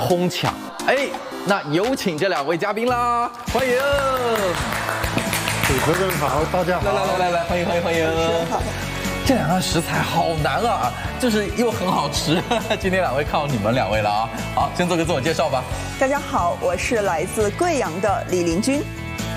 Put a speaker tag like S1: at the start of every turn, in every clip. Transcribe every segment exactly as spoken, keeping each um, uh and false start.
S1: 哄抢。哎，那有请这两位嘉宾啦，欢迎！
S2: 主持人好，大家好。
S1: 来来来来来，欢迎欢迎欢迎！这两样食材好难啊，就是又很好吃。今天两位靠你们两位了啊！好，先做个自我介绍吧。
S3: 大家好，我是来自贵阳的李林君。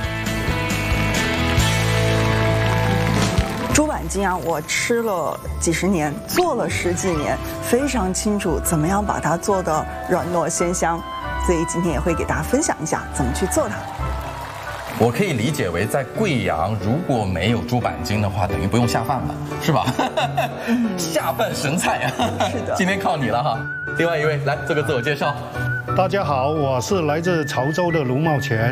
S3: 猪板筋啊，我吃了几十年，做了十几年，非常清楚怎么样把它做得软糯鲜香，所以今天也会给大家分享一下怎么去做它。
S1: 我可以理解为，在贵阳如果没有猪板筋的话，等于不用下饭了，是吧？下饭神菜啊！
S3: 是的，
S1: 今天靠你了哈。另外一位来做个自我介绍。
S2: 大家好，我是来自潮州的卢茂全。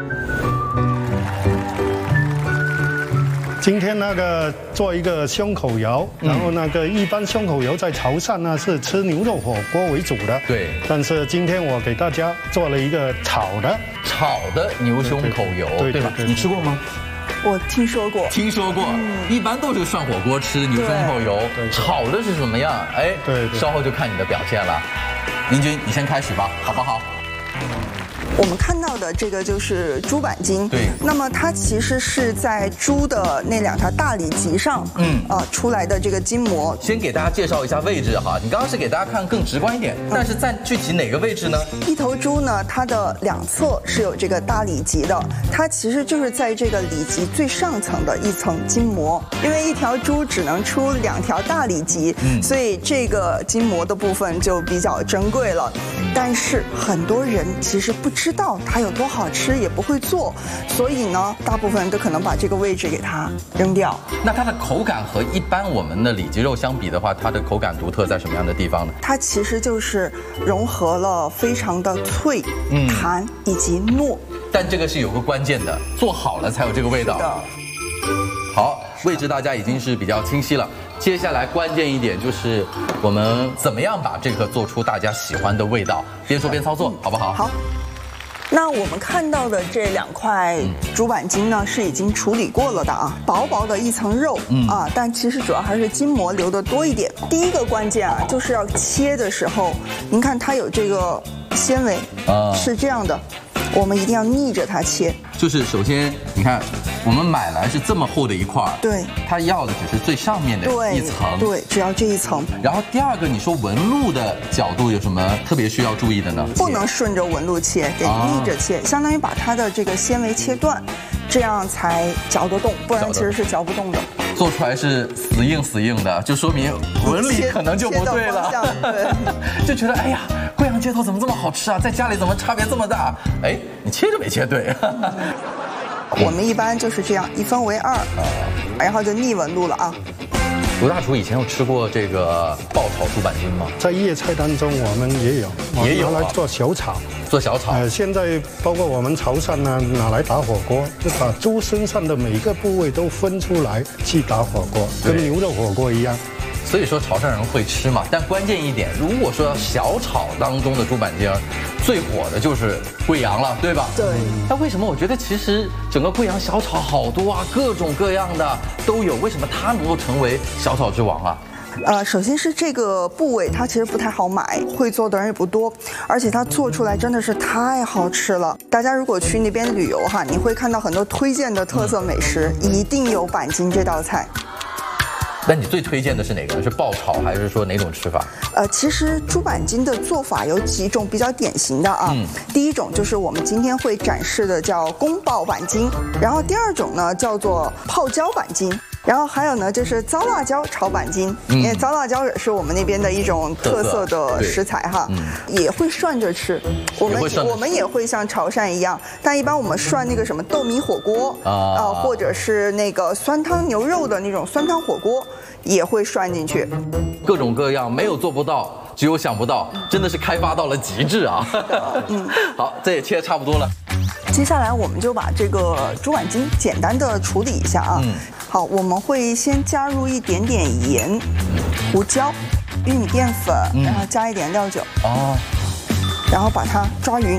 S2: 今天那个做一个胸口油，然后那个一般胸口油在潮汕呢是吃牛肉火锅为主的，
S1: 对。
S2: 但是今天我给大家做了一个炒的，
S1: 炒的牛胸口油，对吧？你吃过吗？
S3: 我听说过，
S1: 听说过，一般都是涮火锅吃牛胸口油，炒的是什么样？哎，对，稍后就看你的表现了。林君，你先开始吧，好不好？
S3: 我们看到的这个就是猪板筋，
S1: 对。
S3: 那么它其实是在猪的那两条大里脊上，嗯啊出来的这个筋膜。
S1: 先给大家介绍一下位置哈，你刚刚是给大家看更直观一点，但是在具体哪个位置呢？
S3: 一头猪呢，它的两侧是有这个大里脊的，它其实就是在这个里脊最上层的一层筋膜。因为一条猪只能出两条大里脊，嗯，所以这个筋膜的部分就比较珍贵了。但是很多人其实不知道它有多好吃，也不会做，所以呢，大部分人都可能把这个位置给它扔掉。
S1: 那它的口感和一般我们的里脊肉相比的话，它的口感独特在什么样的地方呢？
S3: 它其实就是融合了非常的脆、嗯、弹以及糯。
S1: 但这个是有个关键的，做好了才有这个味道。
S3: 是的。
S1: 好，位置大家已经是比较清晰了。接下来关键一点就是我们怎么样把这个做出大家喜欢的味道，边说边操作，好不好？
S3: 好。那我们看到的这两块猪板筋呢，是已经处理过了的啊，薄薄的一层肉，嗯啊，但其实主要还是筋膜留得多一点。第一个关键啊，就是要切的时候，您看它有这个纤维啊，是这样的。我们一定要逆着它切，
S1: 就是首先你看，我们买来是这么厚的一块，
S3: 对，
S1: 它要的只是最上面的一层，
S3: 对，只要这一层。
S1: 然后第二个，你说纹路的角度有什么特别需要注意的呢？
S3: 不能顺着纹路切，得逆着切，相当于把它的这个纤维切断，这样才嚼得动，不然其实是嚼不动的。
S1: 做出来是死硬死硬的，就说明纹理可能就不对了。对，就觉得哎呀，贵阳街头怎么这么好吃啊？在家里怎么差别这么大？哎，你切着没切对。
S3: 我们一般就是这样一分为二，然后就逆纹路了啊。
S1: 卢大厨以前有吃过这个爆炒猪板筋吗？
S2: 在粤菜当中我们也有，
S1: 也有
S2: 拿来做小炒。
S1: 做小炒。
S2: 呃，现在包括我们潮汕呢，拿来打火锅，就把猪身上的每个部位都分出来去打火锅，跟牛肉火锅一样。
S1: 所以说潮汕人会吃嘛，但关键一点，如果说小炒当中的猪板筋最火的就是贵阳了，对吧？
S3: 对。
S1: 那为什么我觉得其实整个贵阳小炒好多啊，各种各样的都有，为什么它能够成为小炒之王啊？
S3: 呃，首先是这个部位，它其实不太好买，会做的人也不多，而且它做出来真的是太好吃了。大家如果去那边旅游哈，你会看到很多推荐的特色美食，一定有板筋这道菜。
S1: 那你最推荐的是哪个？是爆炒还是说哪种吃法？
S3: 呃，其实猪板筋的做法有几种比较典型的啊。嗯。第一种就是我们今天会展示的叫宫爆板筋，然后第二种呢叫做泡椒板筋。然后还有呢，就是糟辣椒炒板筋，嗯、因为糟辣椒也是我们那边的一种特色的食材哈，嗯、也会涮着吃。我们我们也会像潮汕一样，但一般我们涮那个什么豆米火锅啊、呃，或者是那个酸汤牛肉的那种酸汤火锅，也会涮进去。
S1: 各种各样，没有做不到，只有想不到，真的是开发到了极致啊！嗯，好，这也切得差不多了。
S3: 接下来我们就把这个猪板筋简单的处理一下啊。嗯。好，我们会先加入一点点盐、胡椒、玉米淀粉，嗯、然后加一点料酒。哦。然后把它抓匀。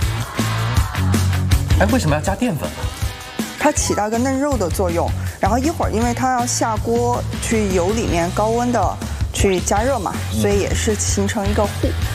S1: 哎，为什么要加淀粉？
S3: 它起到一个嫩肉的作用。然后一会儿，因为它要下锅去油里面高温的去加热嘛，所以也是形成一个糊。